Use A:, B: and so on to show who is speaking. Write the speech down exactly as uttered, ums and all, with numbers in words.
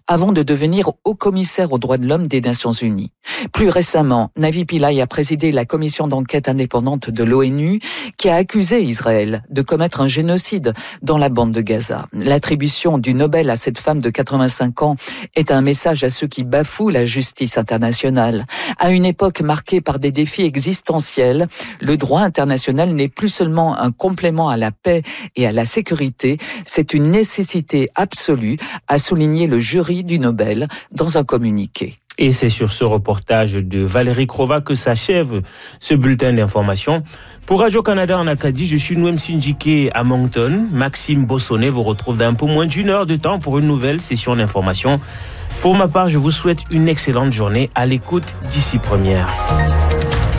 A: avant de devenir haut-commissaire aux droits de l'homme des Nations Unies. Plus récemment, Navi Pillay a présidé la commission d'enquête indépendante de l'ONU qui a accusé Israël de commettre un génocide dans la bande de Gaza. L'attribution du Nobel à cette femme de quatre-vingt-cinq ans est un message à ceux qui bafouent la justice internationale. À une époque marquée par des défis existentiels, le droit international n'est plus seulement un complément à la paix et à la sécurité, c'est une nécessité absolue, a souligné le jury du Nobel dans un communiqué.
B: Et c'est sur ce reportage de Valérie Crova que s'achève ce bulletin d'information. Pour Radio-Canada en Acadie, je suis Nouem Sindjike à Moncton. Maxime Bossonnet vous retrouve dans un peu moins d'une heure de temps pour une nouvelle session d'information. Pour ma part, je vous souhaite une excellente journée à l'écoute d'ici première.